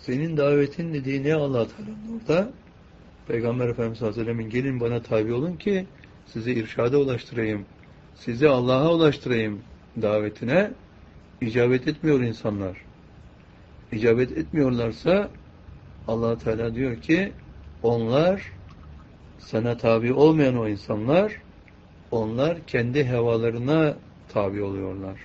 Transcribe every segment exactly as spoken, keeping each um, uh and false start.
Senin davetin dediği ne Allah Teala'nın orada? Peygamber Efendimiz sallallahu aleyhi ve sellem'in gelin bana tabi olun ki sizi irşada ulaştırayım. Sizi Allah'a ulaştırayım davetine icabet etmiyor insanlar. İcabet etmiyorlarsa Allah Teala diyor ki onlar sana tabi olmayan o insanlar onlar kendi hevalarına tabi oluyorlar.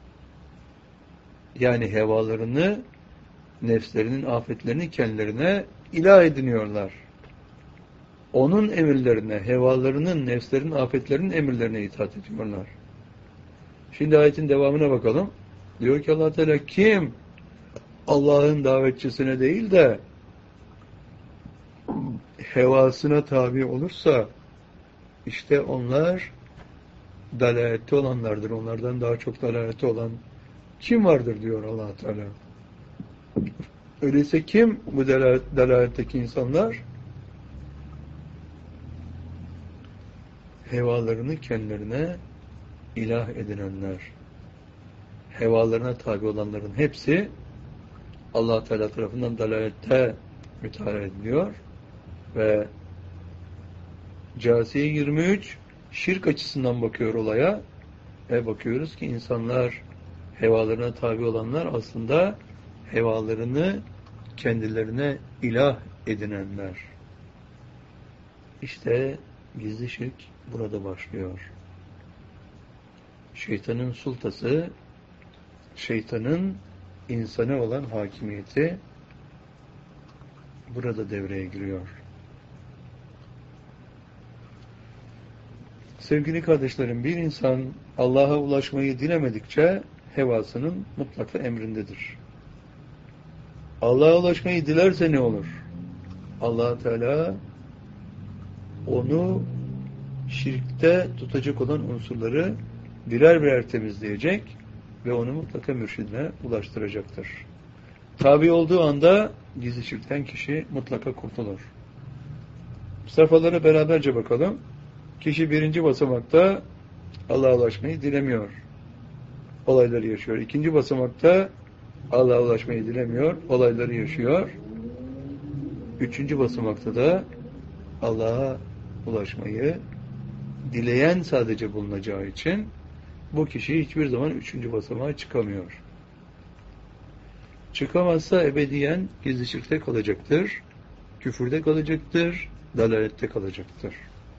Yani hevalarını nefslerinin afetlerini kendilerine ilah ediniyorlar. Onun emirlerine, hevalarının, nefslerin afetlerinin emirlerine itaat ediyorlar. Şimdi ayetin devamına bakalım. Diyor ki Allah Teala kim Allah'ın davetçisine değil de hevasına tabi olursa işte onlar dalalette olanlardır. Onlardan daha çok dalalette olan kim vardır diyor Allah Teala. Öyleyse kim bu dalaletteki insanlar? Hevalarını kendilerine ilah edinenler. Hevalarına tabi olanların hepsi Allah Teala tarafından dalalette müteala ediliyor ve Câsiye yirmi üç şirk açısından bakıyor olaya ve bakıyoruz ki insanlar hevalarına tabi olanlar aslında hevalarını kendilerine ilah edinenler. İşte gizli şirk burada başlıyor. Şeytanın sultası, şeytanın insana olan hakimiyeti burada devreye giriyor. Sevgili kardeşlerim, bir insan Allah'a ulaşmayı dilemedikçe hevasının mutlaka emrindedir. Allah'a ulaşmayı dilerse ne olur? Allah Teala onu şirkte tutacak olan unsurları birer birer temizleyecek ve onu mutlaka mürşidine ulaştıracaktır. Tabi olduğu anda gizli şirkten kişi mutlaka kurtulur. Safhalara beraberce bakalım. Kişi birinci basamakta Allah'a ulaşmayı dilemiyor. Olayları yaşıyor. İkinci basamakta Allah'a ulaşmayı dilemiyor. Olayları yaşıyor. Üçüncü basamakta da Allah'a ulaşmayı dileyen sadece bulunacağı için bu kişi hiçbir zaman üçüncü basamağa çıkamıyor. Çıkamazsa ebediyen gizli şirkte kalacaktır. Küfürde kalacaktır. Dalalette kalacaktır.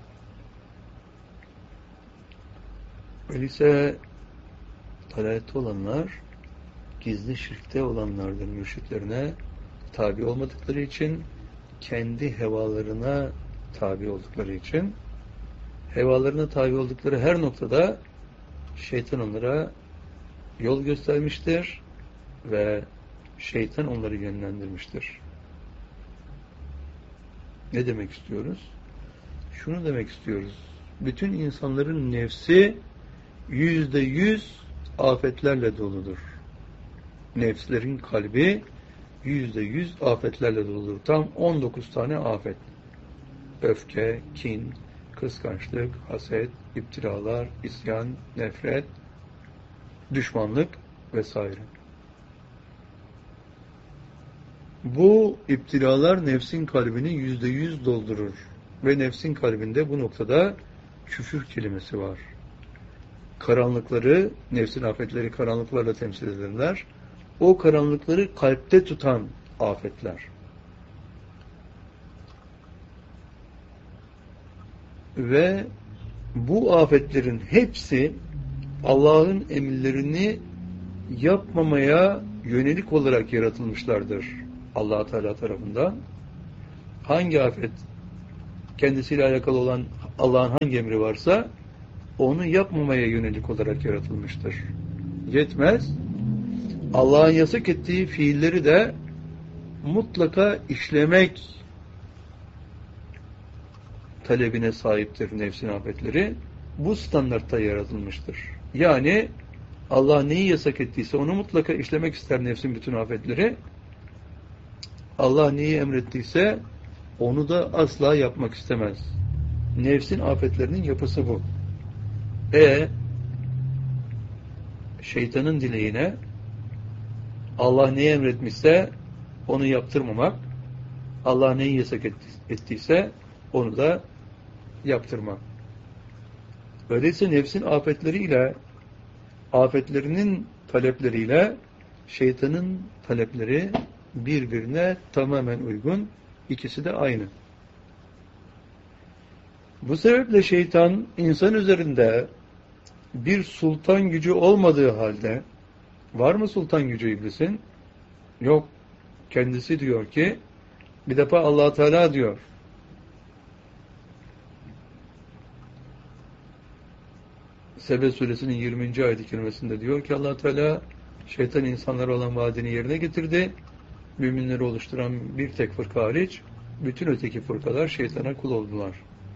Öyleyse dalalette olanlar gizli şirkte olanlardır. Mürşitlerine tabi olmadıkları için, kendi hevalarına tabi oldukları için, hevalarına tabi oldukları her noktada şeytan onlara yol göstermiştir ve şeytan onları yönlendirmiştir. Ne demek istiyoruz? Şunu demek istiyoruz. Bütün insanların nefsi yüzde yüz afetlerle doludur. Nefslerin kalbi yüzde yüz afetlerle doludur. Tam on dokuz tane afet. Öfke, kin, kıskançlık, haset, iptiralar, isyan, nefret, düşmanlık vesaire. Bu iptilalar nefsin kalbini yüzde yüz doldurur. Ve nefsin kalbinde bu noktada küfür kelimesi var. Karanlıkları, nefsin afetleri karanlıklarla temsil ederler. O karanlıkları kalpte tutan afetler. Ve bu afetlerin hepsi Allah'ın emirlerini yapmamaya yönelik olarak yaratılmışlardır Allah Teala tarafından. Hangi afet kendisiyle alakalı olan Allah'ın hangi emri varsa onu yapmamaya yönelik olarak yaratılmıştır. Yetmez. Allah'ın yasak ettiği fiilleri de mutlaka işlemek talebine sahiptir nefsin afetleri. Bu standartta yaratılmıştır. Yani Allah neyi yasak ettiyse onu mutlaka işlemek ister nefsin bütün afetleri. Allah neyi emrettiyse onu da asla yapmak istemez. Nefsin afetlerinin yapısı bu. E şeytanın dileğine Allah neyi emretmişse onu yaptırmamak, Allah neyi yasak ettiyse onu da yaptırmak. Öyleyse nefsin afetleriyle, afetlerinin talepleriyle şeytanın talepleri birbirine tamamen uygun. İkisi de aynı. Bu sebeple şeytan insan üzerinde bir sultan gücü olmadığı halde, var mı sultan gücü iblisin? Yok. Kendisi diyor ki, bir defa Allah Teala diyor, Sebe suresinin yirminci ayet-i kerimesinde diyor ki Allah Teala, şeytan insanlara olan vaadini yerine getirdi. Müminleri oluşturan bir tek fırka hariç, bütün öteki fırkalar şeytana kul oldular.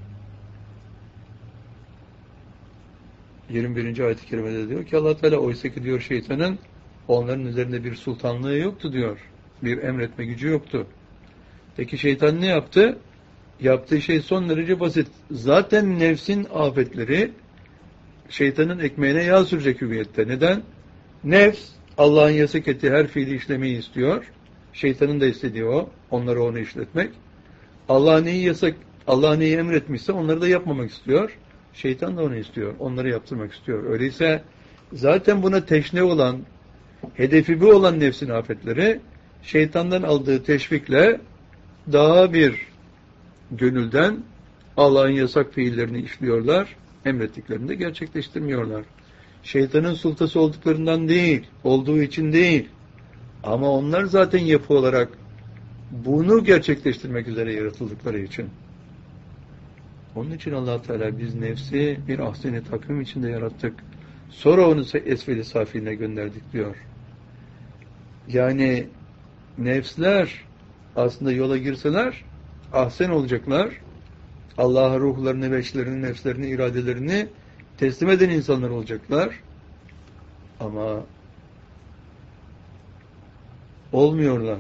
yirmi birinci ayet-i kerimede diyor ki Allah Teala, oysa ki diyor şeytanın onların üzerinde bir sultanlığı yoktu diyor. Bir emretme gücü yoktu. Peki şeytan ne yaptı? Yaptığı şey son derece basit. Zaten nefsin afetleri şeytanın ekmeğine yağ sürecek hüviyette. Neden? Nefs Allah'ın yasak ettiği her fiili işlemeyi istiyor. Şeytanın da istediği o. Onları onu işletmek. Allah neyi yasak, Allah neyi emretmişse onları da yapmamak istiyor. Şeytan da onu istiyor. Onları yaptırmak istiyor. Öyleyse zaten buna teşne olan, hedefi bu olan nefsin afetleri şeytandan aldığı teşvikle daha bir gönülden Allah'ın yasak fiillerini işliyorlar. Emrettiklerini de gerçekleştirmiyorlar. Şeytanın sultası olduklarından değil, olduğu için değil. Ama onlar zaten yapı olarak bunu gerçekleştirmek üzere yaratıldıkları için. Onun için Allah Teala biz nefsi bir ahsen-i takvim içinde yarattık. Sonra onu esfel-i safiline gönderdik diyor. Yani nefsler aslında yola girseler ahsen olacaklar. Allah'a ruhlarını, veçlerini, nefslerini, iradelerini teslim eden insanlar olacaklar. Ama olmuyorlar.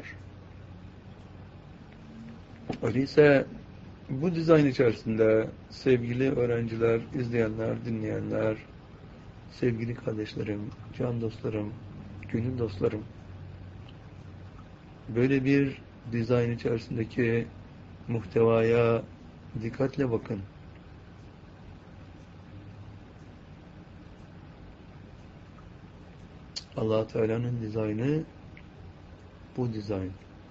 Öyleyse bu dizayn içerisinde sevgili öğrenciler, izleyenler, dinleyenler, sevgili kardeşlerim, can dostlarım, gönül dostlarım, böyle bir dizayn içerisindeki muhtevaya dikkatle bakın. Allah Teala'nın dizaynı bu dizayn.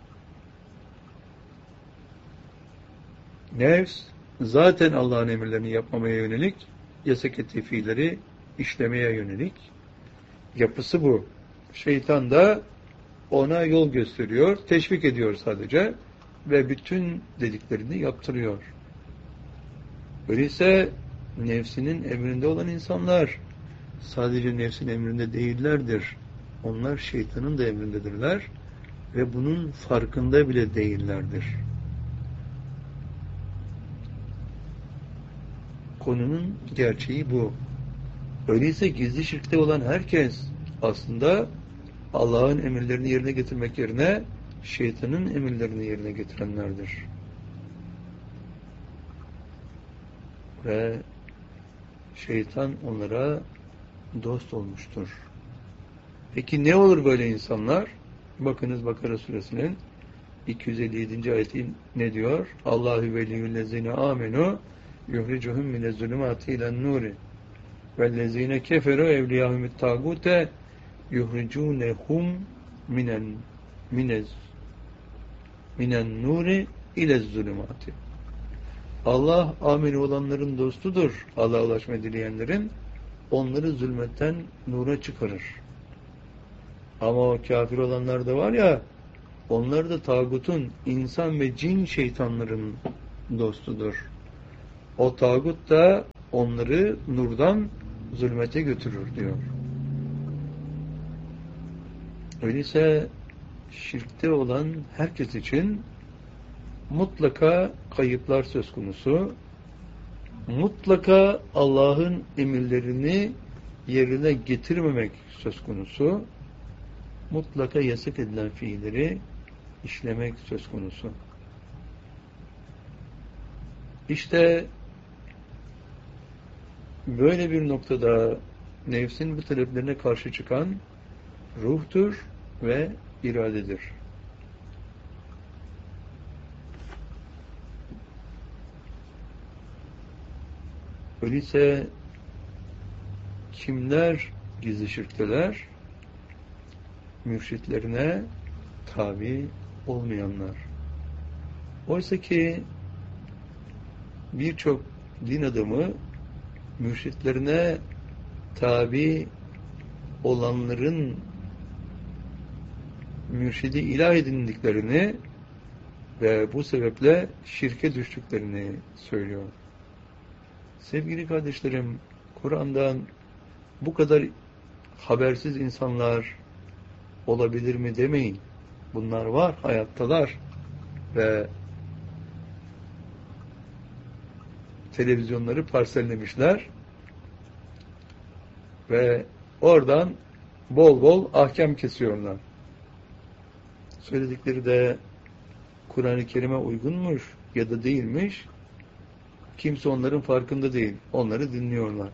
Nefs zaten Allah'ın emirlerini yapmamaya yönelik, yasak ettiği fiilleri işlemeye yönelik. Yapısı bu. Şeytan da ona yol gösteriyor, teşvik ediyor sadece ve bütün dediklerini yaptırıyor. Öyleyse nefsinin emrinde olan insanlar sadece nefsin emrinde değillerdir. Onlar şeytanın da emrindedirler ve bunun farkında bile değillerdir. Konunun gerçeği bu. Öyleyse gizli şirkte olan herkes aslında Allah'ın emirlerini yerine getirmek yerine şeytanın emirlerini yerine getirenlerdir. Ve şeytan onlara dost olmuştur. Peki ne olur böyle insanlar? Bakınız Bakara suresinin iki yüz elli yedinci ayeti ne diyor? Allahu veliyyüllezine amenu yuhricuhum minezzulumati ilen-nuri vellezine keferu evliyahumut tagute yuhricunhum minen minez minen nuri ilez-zulumati. Allah ameli olanların dostudur. Allah'a ulaşmayı dileyenlerin, onları zulmetten nura çıkarır. Ama o kafir olanlar da var ya, onlar da tağutun, insan ve cin şeytanların dostudur. O tağut da onları nurdan zulmete götürür diyor. Öyleyse şirkte olan herkes için mutlaka kayıplar söz konusu. Mutlaka Allah'ın emirlerini yerine getirmemek söz konusu. Mutlaka yasak edilen fiilleri işlemek söz konusu. İşte böyle bir noktada nefsin bu taleplerine karşı çıkan ruhtur ve iradedir. Öyleyse kimler gizli şirkteler? Mürşitlerine tabi olmayanlar. Oysa ki birçok din adamı mürşitlerine tabi olanların mürşidi ilah edindiklerini ve bu sebeple şirke düştüklerini söylüyor. Sevgili kardeşlerim, Kur'an'dan bu kadar habersiz insanlar olabilir mi demeyin. Bunlar var, hayattalar ve televizyonları parsellemişler ve oradan bol bol ahkam kesiyorlar. Söyledikleri de Kur'an-ı Kerim'e uygunmuş ya da değilmiş. Kimse onların farkında değil. Onları dinliyorlar.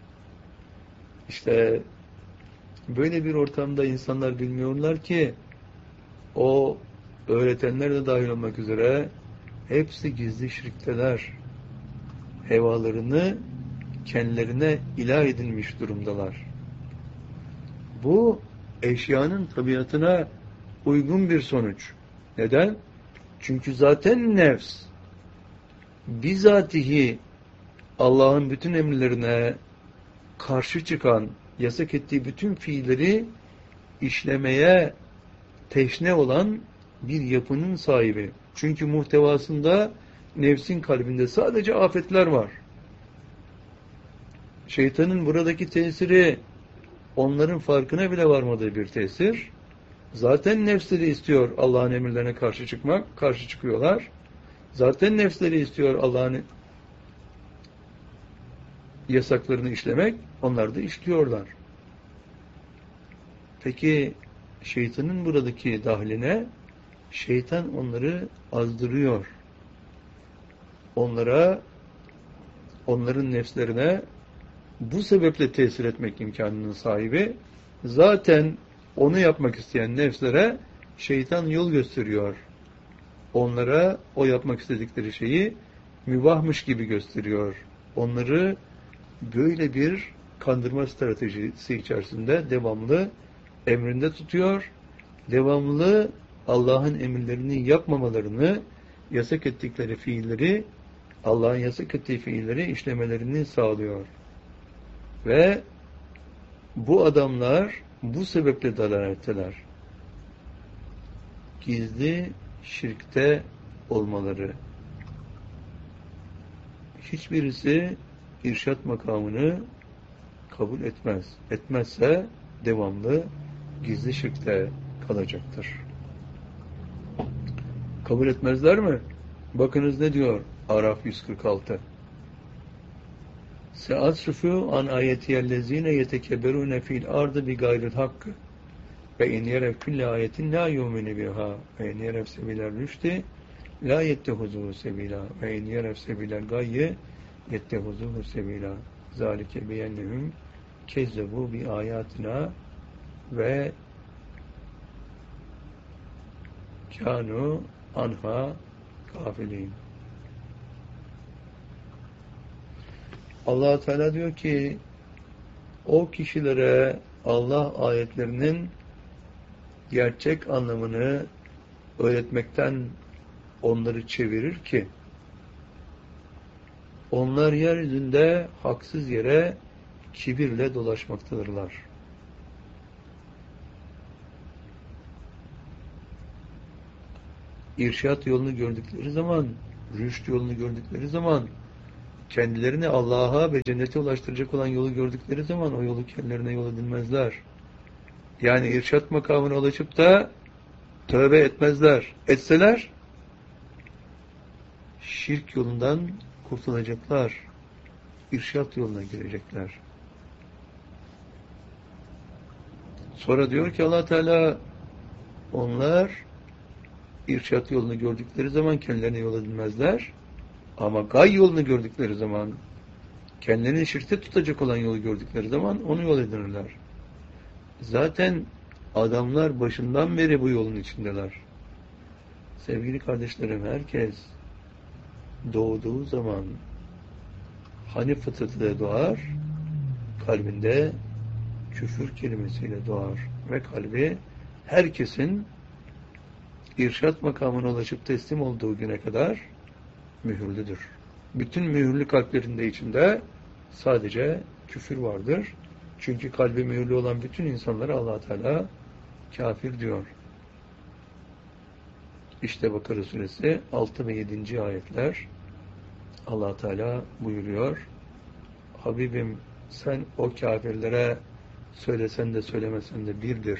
İşte böyle bir ortamda insanlar bilmiyorlar ki o öğretenler de dahil olmak üzere hepsi gizli şirkteler. Hevalarını kendilerine ilah edilmiş durumdalar. Bu eşyanın tabiatına uygun bir sonuç. Neden? Çünkü zaten nefs bizatihi Allah'ın bütün emirlerine karşı çıkan, yasak ettiği bütün fiilleri işlemeye teşne olan bir yapının sahibi. Çünkü muhtevasında nefsin kalbinde sadece afetler var. Şeytanın buradaki tesiri onların farkına bile varmadığı bir tesir. Zaten nefsleri istiyor Allah'ın emirlerine karşı çıkmak, karşı çıkıyorlar. Zaten nefsleri istiyor Allah'ın yasaklarını işlemek, onlar da işliyorlar. Peki şeytanın buradaki dahline, şeytan onları azdırıyor. Onlara, onların nefslerine bu sebeple tesir etmek imkanının sahibi, zaten onu yapmak isteyen nefslere şeytan yol gösteriyor. Onlara o yapmak istedikleri şeyi mübahmış gibi gösteriyor. Onları böyle bir kandırma stratejisi içerisinde devamlı emrinde tutuyor. Devamlı Allah'ın emirlerini yapmamalarını, yasak ettikleri fiilleri, Allah'ın yasak ettiği fiilleri işlemelerini sağlıyor. Ve bu adamlar bu sebeple dalaletteler. Gizli şirkte olmaları. Hiçbirisi irşat makamını kabul etmez. Etmezse devamlı gizli şirkte kalacaktır. Kabul etmezler mi? Bakınız ne diyor Araf yüz kırk altı. Se'asrifu an ayetiyellezine yetekebberune fil ardı bi gayril hakkı ve in yerev külle ayetin la yumine biha ve in yerev sebiler rüşti la yettehuzuhu sebila ve in yerev sebiler gayye yettehuzuhu sebila zalike biyennehum kezzebu bi ayatina ve kânu anha gafilin. Allah Teala diyor ki o kişilere Allah ayetlerinin gerçek anlamını öğretmekten onları çevirir ki onlar yeryüzünde haksız yere kibirle dolaşmaktadırlar. İrşat yolunu gördükleri zaman, rüşt yolunu gördükleri zaman, kendilerini Allah'a ve cennete ulaştıracak olan yolu gördükleri zaman o yolu kendilerine yol edinmezler. Yani irşat makamına ulaşıp da tövbe etmezler. Etseler şirk yolundan kurtulacaklar. İrşat yoluna girecekler. Sonra diyor ki Allah Teala onlar irşat yolunu gördükleri zaman kendilerine yol edinmezler. Ama gay yolunu gördükleri zaman, kendilerini şirkte tutacak olan yolu gördükleri zaman onu yol edinirler. Zaten adamlar başından beri bu yolun içindeler. Sevgili kardeşlerim, herkes doğduğu zaman Hanif fıtratıyla doğar, kalbinde küfür kelimesiyle doğar ve kalbi herkesin irşat makamına ulaşıp teslim olduğu güne kadar mühürlüdür. Bütün mühürlü kalplerinde içinde sadece küfür vardır. Çünkü kalbi mühürlü olan bütün insanlara Allah Teala kafir diyor. İşte Bakara suresi altı ve yedinci ayetler Allah Teala buyuruyor. Habibim sen o kafirlere söylesen de söylemesen de birdir.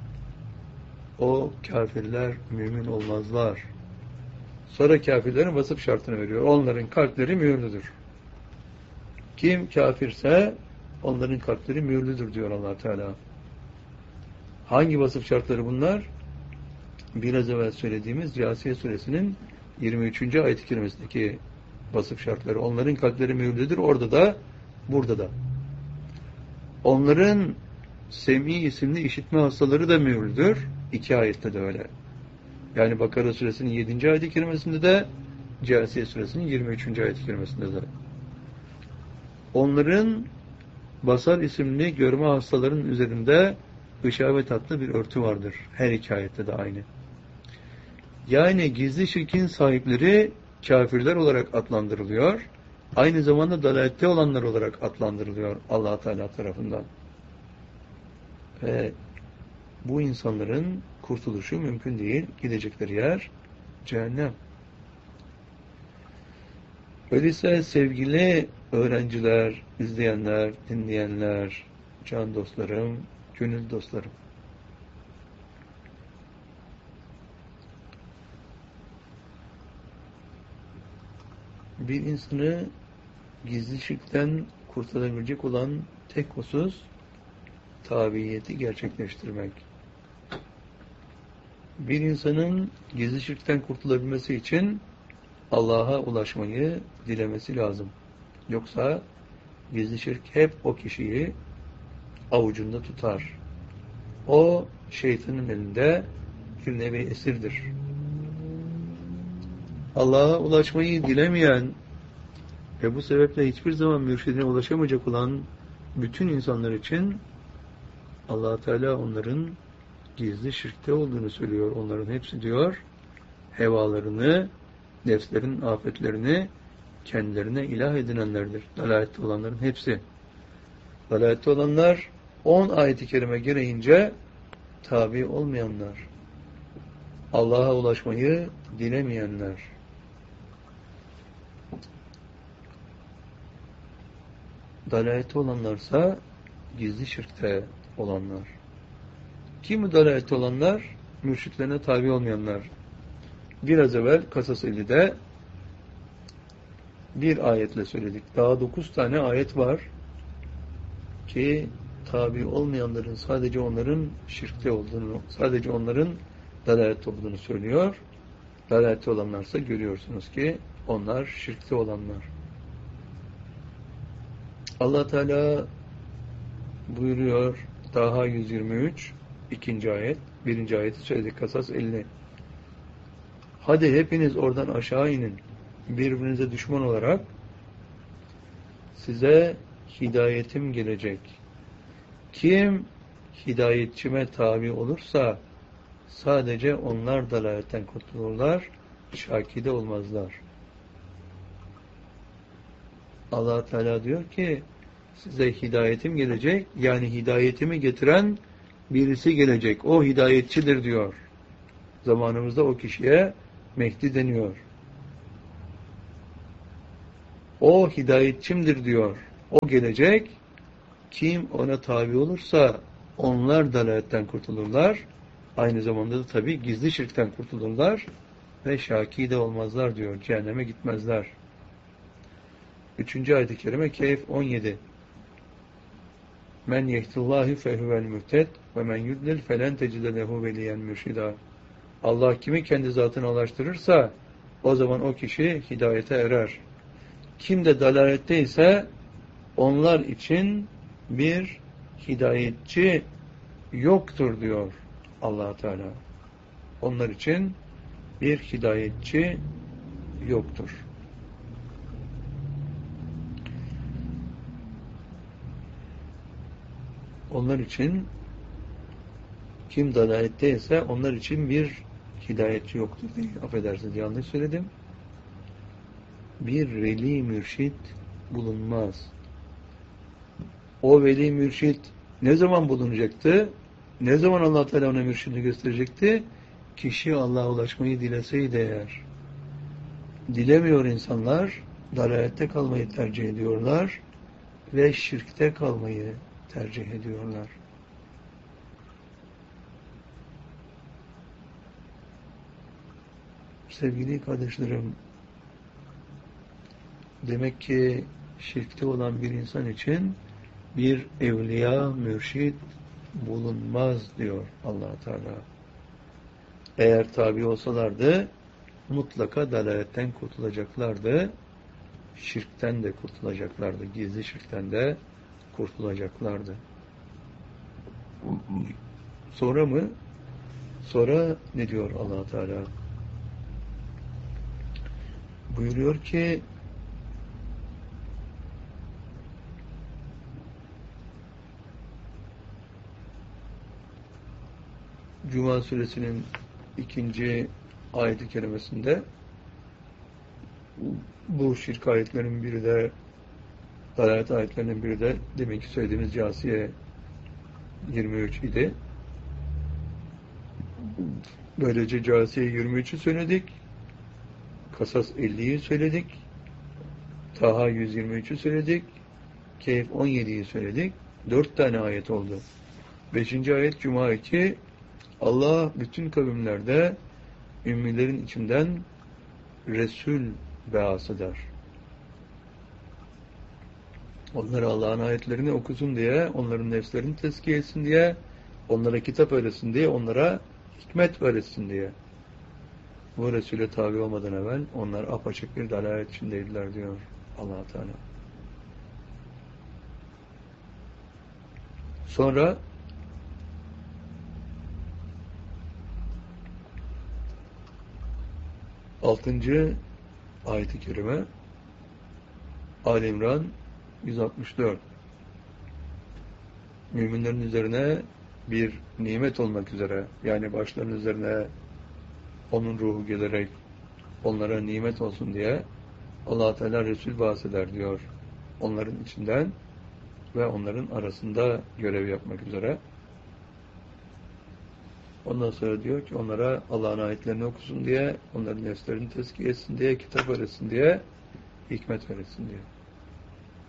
O kafirler mümin olmazlar. Sonra kafirlerin vasıf şartını veriyor. Onların kalpleri mühürlüdür. Kim kafirse onların kalpleri mühürlüdür diyor Allah Teala. Hangi vasıf şartları bunlar? Biraz evvel söylediğimiz Câsiye suresinin yirmi üçüncü ayet-i kerimesindeki vasıf şartları. Onların kalpleri mühürlüdür. Orada da, burada da. Onların sem'i isimli işitme hastaları da mühürlüdür. İki ayette de öyle. Yani Bakara suresinin yedinci ayet-i kerimesinde de Câsiye suresinin yirmi üçüncü ayet-i kerimesinde de. Onların basar isimli görme hastaların üzerinde gışavet adlı bir örtü vardır. Her iki ayette de aynı. Yani gizli şirkin sahipleri kafirler olarak adlandırılıyor. Aynı zamanda dalalette olanlar olarak adlandırılıyor Allah Teala tarafından. Ve bu insanların kurtuluşu mümkün değil. Gidecekleri yer cehennem. Öyleyse sevgili öğrenciler, izleyenler, dinleyenler, can dostlarım, gönül dostlarım. Bir insanı gizli şirkten kurtarabilecek olan tek husus tabiyeti gerçekleştirmek. Bir insanın gizli şirkten kurtulabilmesi için Allah'a ulaşmayı dilemesi lazım. Yoksa gizli şirk hep o kişiyi avucunda tutar. O şeytanın elinde bir nevi esirdir. Allah'a ulaşmayı dilemeyen ve bu sebeple hiçbir zaman mürşidine ulaşamayacak olan bütün insanlar için Allah Teala onların gizli şirkte olduğunu söylüyor. Onların hepsi diyor, hevalarını, nefslerin afetlerini kendilerine ilah edinenlerdir. Dalalette olanların hepsi. Dalalette olanlar on ayet-i kerime gereğince tabi olmayanlar. Allah'a ulaşmayı dilemeyenler. Dalalette olanlarsa gizli şirkte olanlar. Kim bu dalalette olanlar? Mürşitlerine tabi olmayanlar. Biraz evvel Kasas elli'de bir ayetle söyledik. Daha dokuz tane ayet var ki tabi olmayanların sadece onların şirkte olduğunu, sadece onların dalalette olduğunu söylüyor. Dalalette olanlarsa görüyorsunuz ki onlar şirkte olanlar. Allah Teala buyuruyor Daha yüz yirmi üç ikinci ayet, birinci ayeti söyledik Kasas elli. Hadi hepiniz oradan aşağı inin. Birbirinize düşman olarak size hidayetim gelecek. Kim hidayetçime tabi olursa sadece onlar dalaletten kurtulurlar, şakide olmazlar. Allah Teala diyor ki size hidayetim gelecek, yani hidayetimi getiren birisi gelecek. O hidayetçidir diyor. Zamanımızda o kişiye Mehdi deniyor. O hidayetçimdir diyor. O gelecek. Kim ona tabi olursa onlar dalaletten kurtulurlar. Aynı zamanda da tabii gizli şirkten kurtulurlar ve şaki de olmazlar diyor. Cehenneme gitmezler. Üçüncü ayet-i kerime Kehf on yedi. Men yehdillahi fehuvel muhted ve men yudlil felen tecide lehu veliyen mürşida. Allah kimi kendi zatına ulaştırırsa o zaman o kişi hidayete erer. Kim de dalalette ise onlar için bir hidayetçi yoktur diyor Allah Teala. Onlar için bir hidayetçi yoktur. onlar için kim dalaletteyse onlar için bir hidayetçi yoktur diye. Affedersiniz, yanlış söyledim. Bir veli mürşit bulunmaz. O veli mürşit ne zaman bulunacaktı? Ne zaman Allah Teala ona mürşidini gösterecekti? Kişi Allah'a ulaşmayı dileseydi eğer. Dilemiyor insanlar, dalalette kalmayı tercih ediyorlar ve şirkte kalmayı tercih ediyorlar. Sevgili kardeşlerim, demek ki şirkte olan bir insan için bir evliya, mürşit bulunmaz diyor Allah Teala. Eğer tabi olsalardı mutlaka dalaletten kurtulacaklardı. Şirkten de kurtulacaklardı. Gizli şirkten de kurtulacaklardı. Sonra mı? Sonra ne diyor Allah Teala? Buyuruyor ki Cuma suresinin ikinci ayet-i kerimesinde bu şirk ayetlerinin biri de dalalet ayetlerinin biri de demek ki söylediğimiz Câsiye yirmi üç idi. Böylece Câsiye yirmi üçü söyledik. Kasas elliyi söyledik. Taha yüz yirmi üçü söyledik. Kehf on yediyi söyledik. Dört tane ayet oldu. Beşinci ayet Cuma iki. Allah bütün kavimlerde ümmilerin içinden Resul beas eder. Onlara Allah'ın ayetlerini okusun diye, onların nefslerini tezkiye etsin diye, onlara kitap öğretsin diye, onlara hikmet öğretsin diye. Bu Resul'e tabi olmadan evvel onlar apaçık bir dalalet içindeydiler diyor Allah Teala. Sonra altıncı ayet-i kerime Ali İmran yüz altmış dört. Müminlerin üzerine bir nimet olmak üzere, yani başlarının üzerine onun ruhu gelerek onlara nimet olsun diye Allah Teala Resul bahseder diyor. Onların içinden ve onların arasında görev yapmak üzere. Ondan sonra diyor ki onlara Allah'ın ayetlerini okusun diye, onların nefslerini tezkiye etsin diye, kitap öğretsin diye, hikmet öğretsin diye.